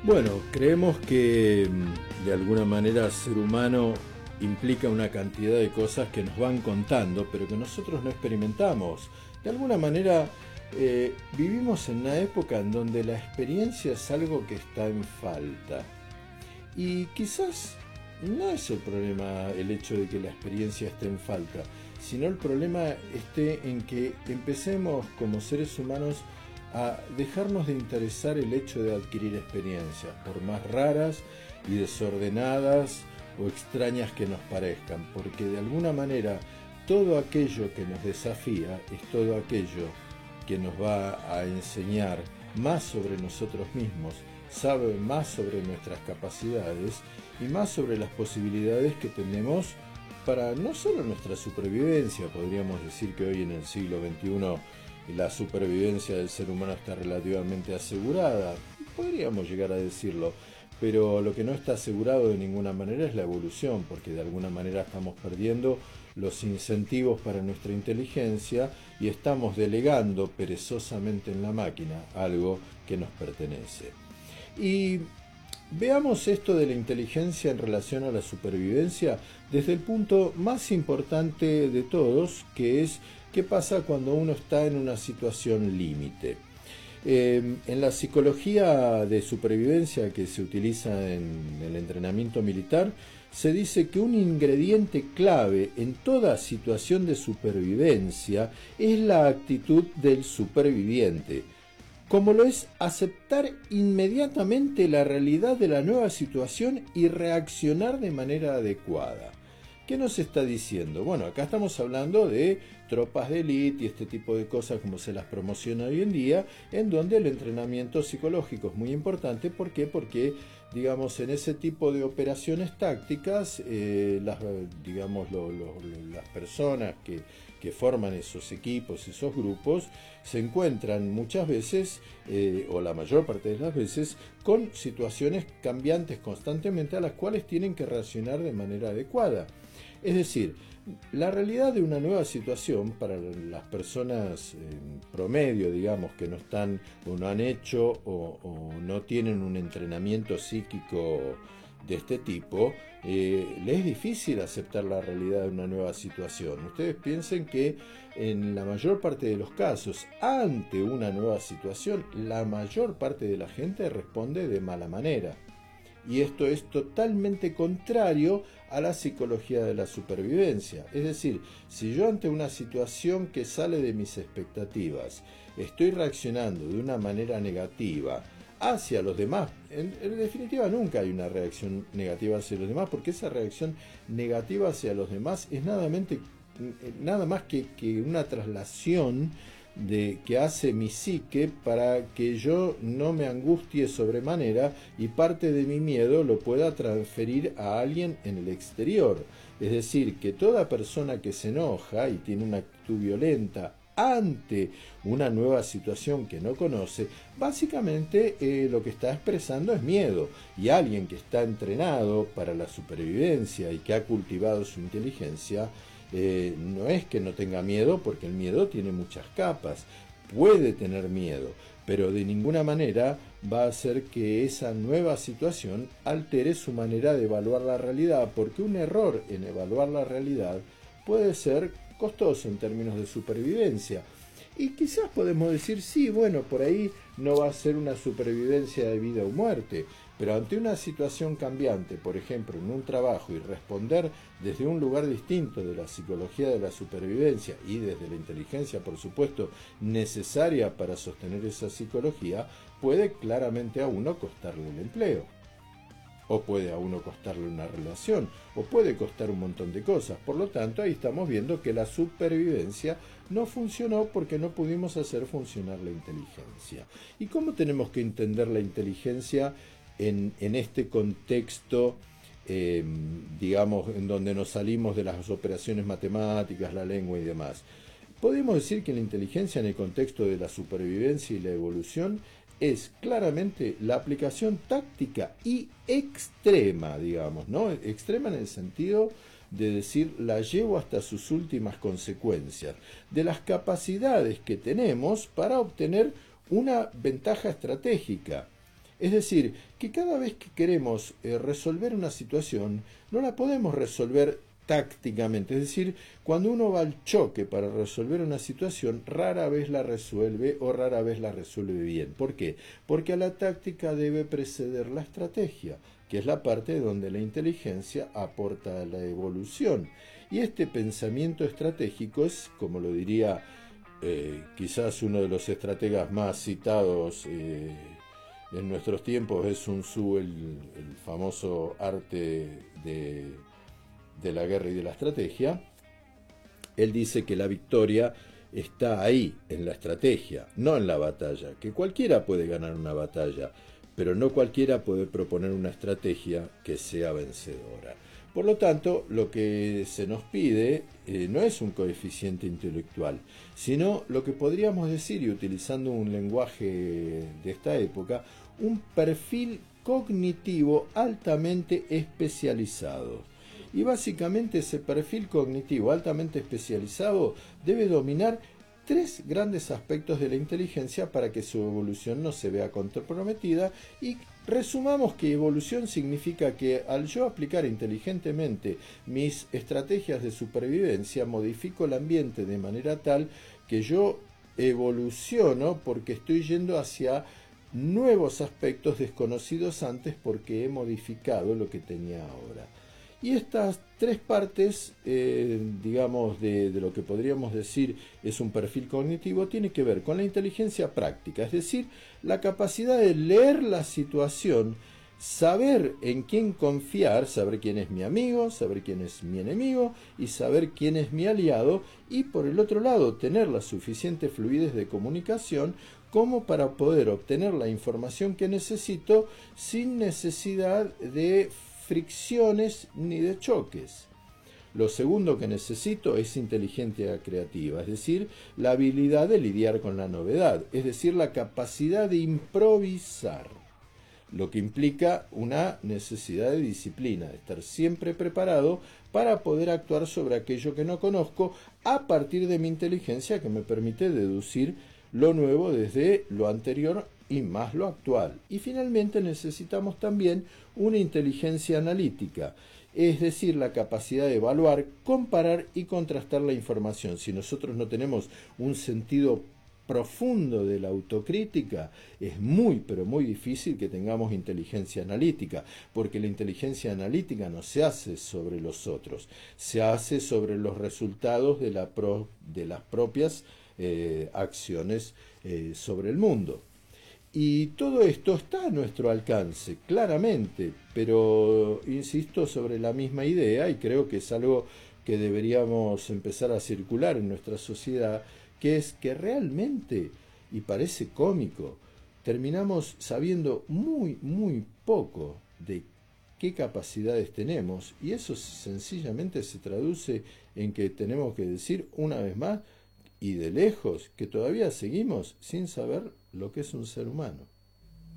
Bueno, creemos que de alguna manera ser humano implica una cantidad de cosas que nos van contando, pero que nosotros no experimentamos. De alguna manera vivimos en una época en donde la experiencia es algo que está en falta. Y quizás no es el problema el hecho de que la experiencia esté en falta, sino el problema esté en que empecemos como seres humanos a dejarnos de interesar el hecho de adquirir experiencias, por más raras y desordenadas o extrañas que nos parezcan, porque de alguna manera todo aquello que nos desafía es todo aquello que nos va a enseñar más sobre nosotros mismos, sabe más sobre nuestras capacidades y más sobre las posibilidades que tenemos para no solo nuestra supervivencia. Podríamos decir que hoy en el siglo XXI la supervivencia del ser humano está relativamente asegurada, podríamos llegar a decirlo, pero lo que no está asegurado de ninguna manera es la evolución, porque de alguna manera estamos perdiendo los incentivos para nuestra inteligencia y estamos delegando perezosamente en la máquina algo que nos pertenece. Y veamos esto de la inteligencia en relación a la supervivencia desde el punto más importante de todos, que es qué pasa cuando uno está en una situación límite. En la psicología de supervivencia que se utiliza en el entrenamiento militar, se dice que un ingrediente clave en toda situación de supervivencia es la actitud del superviviente, como lo es aceptar inmediatamente la realidad de la nueva situación y reaccionar de manera adecuada. ¿Qué nos está diciendo? Bueno, acá estamos hablando de tropas de élite y este tipo de cosas como se las promociona hoy en día, en donde el entrenamiento psicológico es muy importante. ¿Por qué? Porque, digamos, en ese tipo de operaciones tácticas, las personas que forman esos equipos, esos grupos, se encuentran muchas veces, o la mayor parte de las veces, con situaciones cambiantes constantemente a las cuales tienen que reaccionar de manera adecuada. Es decir, la realidad de una nueva situación para las personas promedio, digamos, que no están o no han hecho o no tienen un entrenamiento psíquico de este tipo, les es difícil aceptar la realidad de una nueva situación. Ustedes piensen que en la mayor parte de los casos, ante una nueva situación, la mayor parte de la gente responde de mala manera. Y esto es totalmente contrario a la psicología de la supervivencia. Es decir, si yo ante una situación que sale de mis expectativas estoy reaccionando de una manera negativa hacia los demás, en definitiva nunca hay una reacción negativa hacia los demás, porque esa reacción negativa hacia los demás es nada más que una traslación que hace mi psique para que yo no me angustie sobremanera y parte de mi miedo lo pueda transferir a alguien en el exterior. Es decir, que toda persona que se enoja y tiene una actitud violenta ante una nueva situación que no conoce, básicamente lo que está expresando es miedo. Y alguien que está entrenado para la supervivencia y que ha cultivado su inteligencia, no es que no tenga miedo, porque el miedo tiene muchas capas. Puede tener miedo, pero de ninguna manera va a hacer que esa nueva situación altere su manera de evaluar la realidad, porque un error en evaluar la realidad puede ser costoso en términos de supervivencia. Y quizás podemos decir, sí, bueno, por ahí no va a ser una supervivencia de vida o muerte, pero ante una situación cambiante, por ejemplo, en un trabajo, y responder desde un lugar distinto de la psicología de la supervivencia y desde la inteligencia, por supuesto, necesaria para sostener esa psicología, puede claramente a uno costarle el empleo. O puede a uno costarle una relación, o puede costar un montón de cosas. Por lo tanto, ahí estamos viendo que la supervivencia no funcionó porque no pudimos hacer funcionar la inteligencia. ¿Y cómo tenemos que entender la inteligencia en este contexto, digamos, en donde nos salimos de las operaciones matemáticas, la lengua y demás? Podemos decir que la inteligencia en el contexto de la supervivencia y la evolución es claramente la aplicación táctica y extrema, digamos, ¿no? Extrema en el sentido de decir, la llevo hasta sus últimas consecuencias, de las capacidades que tenemos para obtener una ventaja estratégica. Es decir, que cada vez que queremos resolver una situación, no la podemos resolver tácticamente. Es decir, cuando uno va al choque para resolver una situación, rara vez la resuelve o rara vez la resuelve bien. ¿Por qué? Porque a la táctica debe preceder la estrategia, que es la parte donde la inteligencia aporta a la evolución. Y este pensamiento estratégico es, como lo diría quizás uno de los estrategas más citados en nuestros tiempos, es Sun Tzu, el famoso arte de la guerra y de la estrategia. Él dice que la victoria está ahí, en la estrategia, no en la batalla, que cualquiera puede ganar una batalla, pero no cualquiera puede proponer una estrategia que sea vencedora. Por lo tanto, lo que se nos pide no es un coeficiente intelectual, sino lo que podríamos decir, y utilizando un lenguaje de esta época, un perfil cognitivo altamente especializado. Y básicamente ese perfil cognitivo altamente especializado debe dominar tres grandes aspectos de la inteligencia para que su evolución no se vea comprometida. Y resumamos que evolución significa que al yo aplicar inteligentemente mis estrategias de supervivencia, modifico el ambiente de manera tal que yo evoluciono porque estoy yendo hacia nuevos aspectos desconocidos antes porque he modificado lo que tenía ahora. Y estas tres partes, digamos, de lo que podríamos decir es un perfil cognitivo, tiene que ver con la inteligencia práctica, es decir, la capacidad de leer la situación, saber en quién confiar, saber quién es mi amigo, saber quién es mi enemigo y saber quién es mi aliado, y por el otro lado tener la suficiente fluidez de comunicación como para poder obtener la información que necesito sin necesidad de fricciones ni de choques. Lo segundo que necesito es inteligencia creativa, es decir, la habilidad de lidiar con la novedad, es decir, la capacidad de improvisar, lo que implica una necesidad de disciplina, de estar siempre preparado para poder actuar sobre aquello que no conozco a partir de mi inteligencia que me permite deducir lo nuevo desde lo anterior y más lo actual. Y finalmente necesitamos también una inteligencia analítica, es decir, la capacidad de evaluar, comparar y contrastar la información. Si nosotros no tenemos un sentido profundo de la autocrítica, es muy, pero muy difícil que tengamos inteligencia analítica, porque la inteligencia analítica no se hace sobre los otros, se hace sobre los resultados de las propias acciones sobre el mundo. Y todo esto está a nuestro alcance, claramente, pero insisto sobre la misma idea y creo que es algo que deberíamos empezar a circular en nuestra sociedad, que es que realmente, y parece cómico, terminamos sabiendo muy, muy poco de qué capacidades tenemos, y eso sencillamente se traduce en que tenemos que decir una vez más y de lejos que todavía seguimos sin saber lo que es un ser humano.